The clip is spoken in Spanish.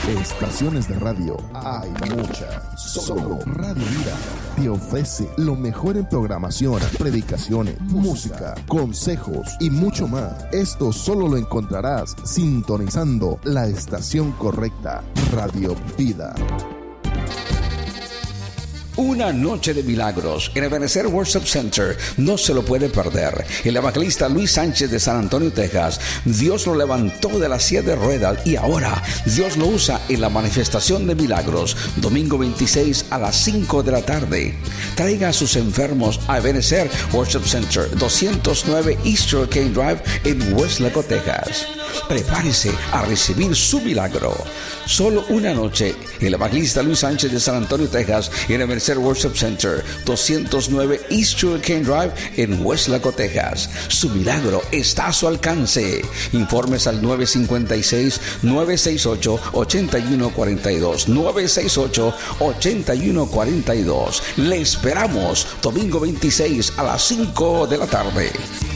Estaciones de radio hay muchas. Solo Radio Vida te ofrece lo mejor en programación, predicaciones, música, consejos y mucho más. Esto solo lo encontrarás sintonizando la estación correcta, Radio Vida. Una noche de milagros en Ebenezer Worship Center. No se lo puede perder. El evangelista Luis Sánchez de San Antonio, Texas. Dios lo levantó de la silla de ruedas y ahora Dios lo usa en la manifestación de milagros. Domingo 26 a las 5 de la tarde. Traiga a sus enfermos a Ebenezer Worship Center, 209 East Hurricane Drive en Westlaco, Texas. Prepárese a recibir su milagro. Solo una noche. El evangelista Luis Sánchez de San Antonio, Texas, en Ebenezer Worship Center, 209 East Hurricane Drive en Westlaco, Texas. Su milagro está a su alcance. Informes al 956-968-8142. 968-8142. Le esperamos domingo 26 a las 5 de la tarde.